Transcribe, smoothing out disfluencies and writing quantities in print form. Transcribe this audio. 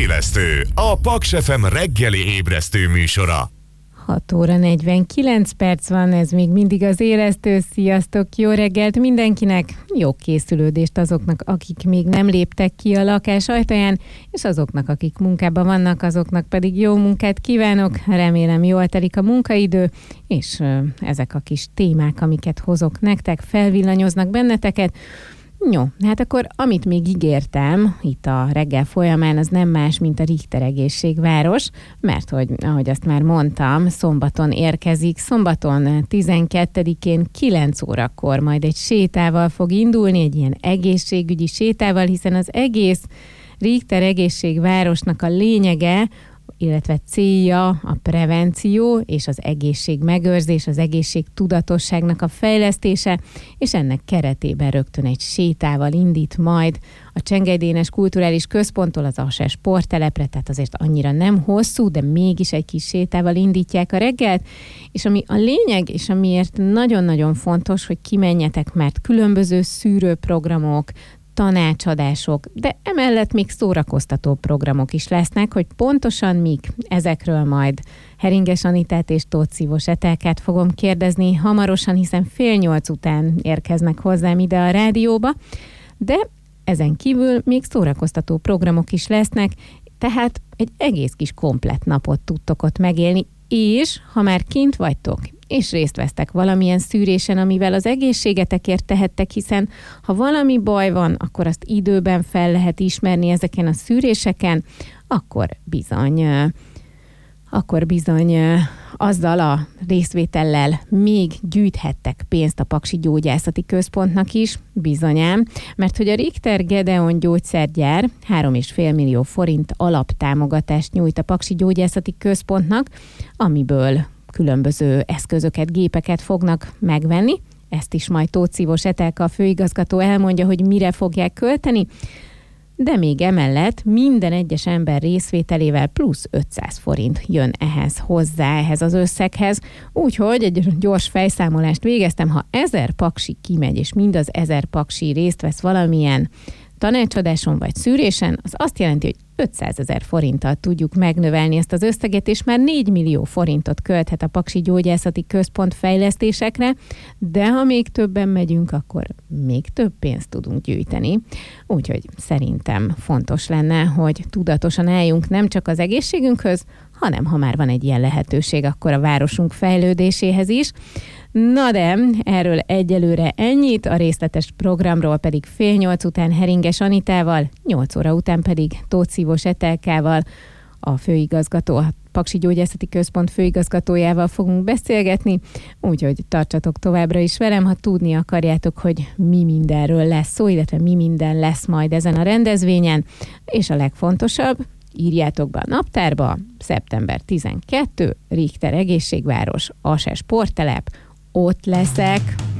Élesztő, a Paks FM reggeli ébresztő műsora. 6 óra 49 perc van, ez még mindig az Élesztő. Sziasztok, jó reggelt mindenkinek, jó készülődést azoknak, akik még nem léptek ki a lakás ajtaján, és azoknak, akik munkában vannak, azoknak pedig jó munkát kívánok. Remélem jól telik a munkaidő, és ezek a kis témák, amiket hozok nektek, felvillanyoznak benneteket. Jó, hát akkor amit még ígértem itt a reggel folyamán, az nem más, mint a Richter egészségváros, mert hogy, ahogy azt már mondtam, szombaton érkezik, szombaton 12-én 9 órakor majd egy sétával fog indulni, egy ilyen egészségügyi sétával, hiszen az egész Richter egészségvárosnak a lényege, illetve célja a prevenció és az egészségmegőrzés, az egészségtudatosságnak a fejlesztése, és ennek keretében rögtön egy sétával indít majd a Csengely Dénes Kulturális Központtól az Ase Sporttelepre, tehát azért annyira nem hosszú, de mégis egy kis sétával indítják a reggelt, és ami a lényeg, és amiért nagyon-nagyon fontos, hogy kimenjetek, mert különböző szűrőprogramok, tanácsadások, de emellett még szórakoztató programok is lesznek, hogy pontosan mik, ezekről majd Heringes Anitát és Tóth Szívós Etelkát fogom kérdezni hamarosan, hiszen 7:30 után érkeznek hozzám ide a rádióba, de ezen kívül még szórakoztató programok is lesznek, tehát egy egész kis komplett napot tudtok ott megélni, és ha már kint vagytok, és részt vesztek valamilyen szűrésen, amivel az egészségetekért tehettek, hiszen ha valami baj van, akkor azt időben fel lehet ismerni ezeken a szűréseken, akkor bizony azzal a részvétellel még gyűjthettek pénzt a Paksi Gyógyászati Központnak is, bizonyám, mert hogy a Richter Gedeon gyógyszergyár 3,5 millió forint alaptámogatást nyújt a Paksi Gyógyászati Központnak, amiből különböző eszközöket, gépeket fognak megvenni. Ezt is majd Tóth Szívós Etelka, a főigazgató elmondja, hogy mire fogják költeni, de még emellett minden egyes ember részvételével plusz 500 forint jön ehhez az összeghez. Úgyhogy egy gyors fejszámolást végeztem, ha 1000 paksi kimegy, és mindaz 1000 paksi részt vesz valamilyen tanácsadáson vagy szűrésen, az azt jelenti, hogy 500 000 forinttal tudjuk megnövelni ezt az összeget, és már 4 millió forintot költhet a Paksi Gyógyászati Központ fejlesztésekre, de ha még többen megyünk, akkor még több pénzt tudunk gyűjteni. Úgyhogy szerintem fontos lenne, hogy tudatosan álljunk nem csak az egészségünkhöz, hanem ha már van egy ilyen lehetőség, akkor a városunk fejlődéséhez is. Na de erről egyelőre ennyit, a részletes programról pedig 7:30 után Heringes Anitával, 8 óra után pedig Tóth Szívós Etelkával, a főigazgató, a Paksi Gyógyászati Központ főigazgatójával fogunk beszélgetni, úgyhogy tartsatok továbbra is velem, ha tudni akarjátok, hogy mi mindenről lesz szó, illetve mi minden lesz majd ezen a rendezvényen, és a legfontosabb, írjátok be a naptárba, szeptember 12, Richter egészségváros, Ase Sporttelep, ott leszek.